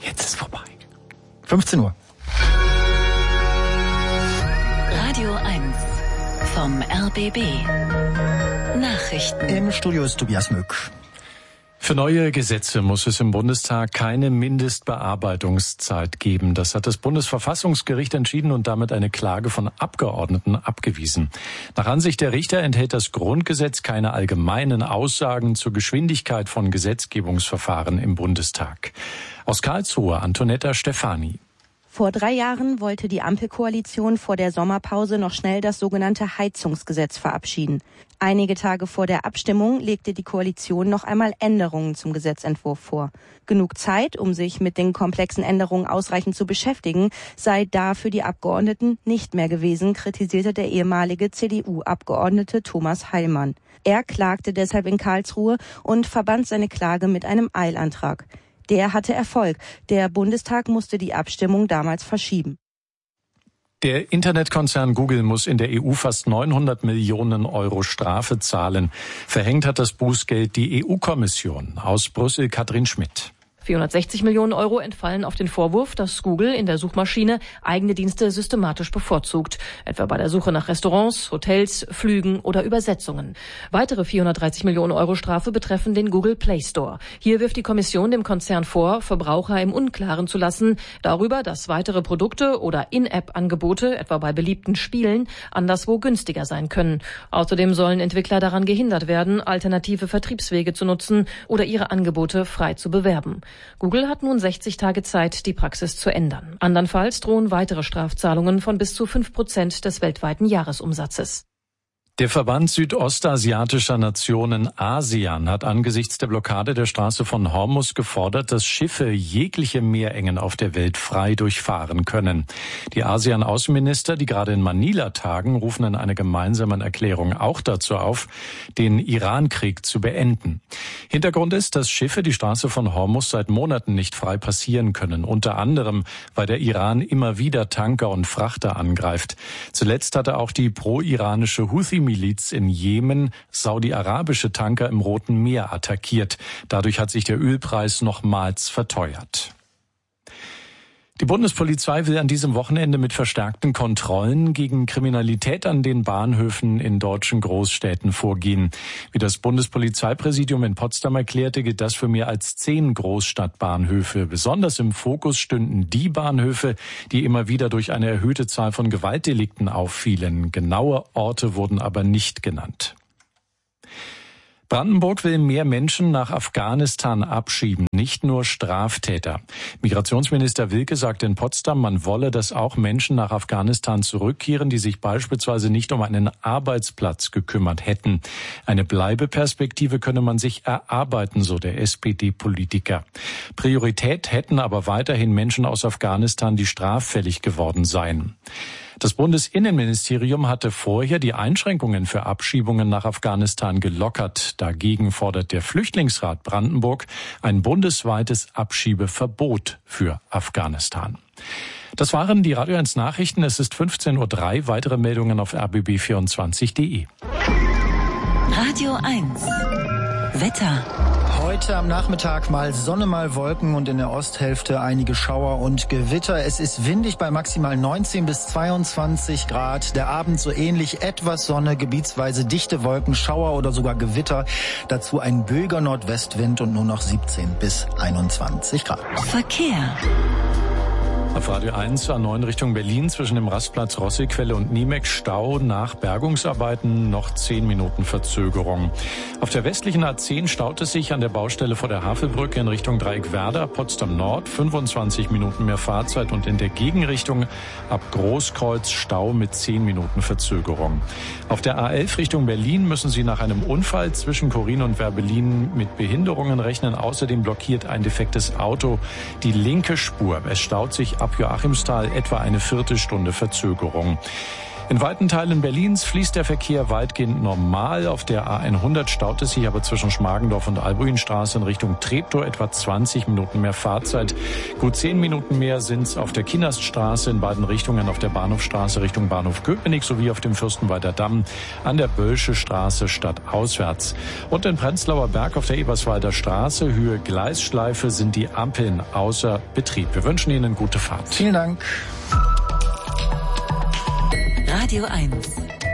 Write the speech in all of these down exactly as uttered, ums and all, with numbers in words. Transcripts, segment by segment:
Jetzt ist vorbei. fünfzehn Uhr. Radio eins vom R B B. Nachrichten. Im Studio ist Tobias Mück. Für neue Gesetze muss es im Bundestag keine Mindestbearbeitungszeit geben. Das hat das Bundesverfassungsgericht entschieden und damit eine Klage von Abgeordneten abgewiesen. Nach Ansicht der Richter enthält das Grundgesetz keine allgemeinen Aussagen zur Geschwindigkeit von Gesetzgebungsverfahren im Bundestag. Aus Karlsruhe Antonetta Stefani. Vor drei Jahren wollte die Ampelkoalition vor der Sommerpause noch schnell das sogenannte Heizungsgesetz verabschieden. Einige Tage vor der Abstimmung legte die Koalition noch einmal Änderungen zum Gesetzentwurf vor. Genug Zeit, um sich mit den komplexen Änderungen ausreichend zu beschäftigen, sei da für die Abgeordneten nicht mehr gewesen, kritisierte der ehemalige C D U-Abgeordnete Thomas Heilmann. Er klagte deshalb in Karlsruhe und verband seine Klage mit einem Eilantrag. Der hatte Erfolg. Der Bundestag musste die Abstimmung damals verschieben. Der Internetkonzern Google muss in der E U fast neunhundert Millionen Euro Strafe zahlen. Verhängt hat das Bußgeld die E U-Kommission. Aus Brüssel Katrin Schmidt. vierhundertsechzig Millionen Euro entfallen auf den Vorwurf, dass Google in der Suchmaschine eigene Dienste systematisch bevorzugt, etwa bei der Suche nach Restaurants, Hotels, Flügen oder Übersetzungen. Weitere vierhundertdreißig Millionen Euro Strafe betreffen den Google Play Store. Hier wirft die Kommission dem Konzern vor, Verbraucher im Unklaren zu lassen darüber, dass weitere Produkte oder In-App-Angebote, etwa bei beliebten Spielen, anderswo günstiger sein können. Außerdem sollen Entwickler daran gehindert werden, alternative Vertriebswege zu nutzen oder ihre Angebote frei zu bewerben. Google hat nun sechzig Tage Zeit, die Praxis zu ändern. Andernfalls drohen weitere Strafzahlungen von bis zu fünf Prozent des weltweiten Jahresumsatzes. Der Verband südostasiatischer Nationen ASEAN hat angesichts der Blockade der Straße von Hormuz gefordert, dass Schiffe jegliche Meerengen auf der Welt frei durchfahren können. Die ASEAN-Außenminister, die gerade in Manila tagen, rufen in einer gemeinsamen Erklärung auch dazu auf, den Iran-Krieg zu beenden. Hintergrund ist, dass Schiffe die Straße von Hormuz seit Monaten nicht frei passieren können, unter anderem, weil der Iran immer wieder Tanker und Frachter angreift. Zuletzt hatte auch die pro-iranische Houthi Miliz in Jemen saudi-arabische Tanker im Roten Meer attackiert. Dadurch hat sich der Ölpreis nochmals verteuert. Die Bundespolizei will an diesem Wochenende mit verstärkten Kontrollen gegen Kriminalität an den Bahnhöfen in deutschen Großstädten vorgehen. Wie das Bundespolizeipräsidium in Potsdam erklärte, gilt das für mehr als zehn Großstadtbahnhöfe. Besonders im Fokus stünden die Bahnhöfe, die immer wieder durch eine erhöhte Zahl von Gewaltdelikten auffielen. Genaue Orte wurden aber nicht genannt. Brandenburg will mehr Menschen nach Afghanistan abschieben, nicht nur Straftäter. Migrationsminister Wilke sagte in Potsdam, man wolle, dass auch Menschen nach Afghanistan zurückkehren, die sich beispielsweise nicht um einen Arbeitsplatz gekümmert hätten. Eine Bleibeperspektive könne man sich erarbeiten, so der S P D-Politiker. Priorität hätten aber weiterhin Menschen aus Afghanistan, die straffällig geworden seien. Das Bundesinnenministerium hatte vorher die Einschränkungen für Abschiebungen nach Afghanistan gelockert. Dagegen fordert der Flüchtlingsrat Brandenburg ein bundesweites Abschiebeverbot für Afghanistan. Das waren die Radio eins Nachrichten. Es ist fünfzehn Uhr drei. Weitere Meldungen auf r b b vierundzwanzig punkt d e. Radio eins. Wetter. Heute am Nachmittag mal Sonne, mal Wolken und in der Osthälfte einige Schauer und Gewitter. Es ist windig bei maximal neunzehn bis zweiundzwanzig Grad. Der Abend so ähnlich, etwas Sonne, gebietsweise dichte Wolken, Schauer oder sogar Gewitter. Dazu ein böiger Nordwestwind und nur noch siebzehn bis einundzwanzig Grad. Verkehr. Auf Radio eins A neun Richtung Berlin zwischen dem Rastplatz Rossiquelle und Niemeck Stau nach Bergungsarbeiten, noch zehn Minuten Verzögerung. Auf der westlichen A zehn staut es sich an der Baustelle vor der Havelbrücke in Richtung Dreieckwerder, Potsdam Nord, fünfundzwanzig Minuten mehr Fahrzeit und in der Gegenrichtung ab Großkreuz Stau mit zehn Minuten Verzögerung. Auf der A elf Richtung Berlin müssen Sie nach einem Unfall zwischen Chorin und Werbelin mit Behinderungen rechnen. Außerdem blockiert ein defektes Auto die linke Spur. Es staut sich ab Joachimsthal etwa eine Viertelstunde Verzögerung. In weiten Teilen Berlins fließt der Verkehr weitgehend normal. Auf der A hundert staut es sich aber zwischen Schmargendorf und Albuinstraße in Richtung Treptow etwa zwanzig Minuten mehr Fahrzeit. Gut zehn Minuten mehr sind es auf der Kienaststraße in beiden Richtungen, auf der Bahnhofstraße Richtung Bahnhof Köpenick sowie auf dem Fürstenwalder Damm an der Böllsche Straße stadtauswärts. Und in Prenzlauer Berg auf der Eberswalder Straße Höhe Gleisschleife sind die Ampeln außer Betrieb. Wir wünschen Ihnen gute Fahrt. Vielen Dank. Radio eins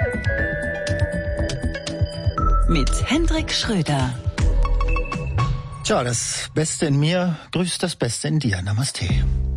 mit Hendrik Schröder. Tja, das Beste in mir grüßt das Beste in dir. Namaste.